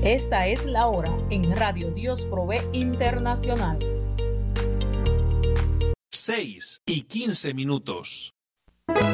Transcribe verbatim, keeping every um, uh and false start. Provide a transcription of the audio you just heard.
Esta es la hora en Radio Dios Provee Internacional. seis y quince minutos.